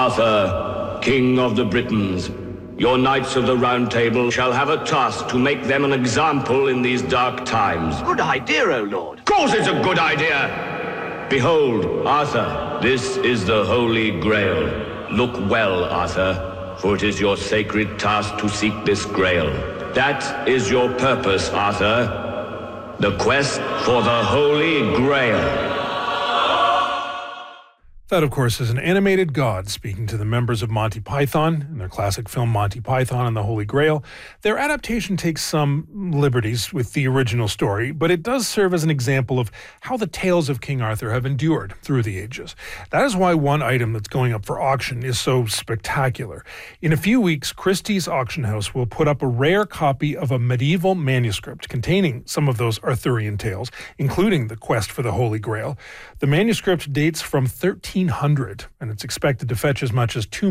Arthur, King of the Britons, your Knights of the Round Table shall have a task to make them an example in these dark times. Good idea, O Lord. Of course it's a good idea. Behold, Arthur, this is the Holy Grail. Look well, Arthur, for it is your sacred task to seek this Grail. That is your purpose, Arthur. The quest for the Holy Grail. That, of course, is an animated god speaking to the members of Monty Python in their classic film Monty Python and the Holy Grail. Their adaptation takes some liberties with the original story, but it does serve as an example of how the tales of King Arthur have endured through the ages. That is why one item that's going up for auction is so spectacular. In a few weeks, Christie's Auction House will put up a rare copy of a medieval manuscript containing some of those Arthurian tales, including the quest for the Holy Grail. The manuscript dates from 1300, and it's expected to fetch as much as $2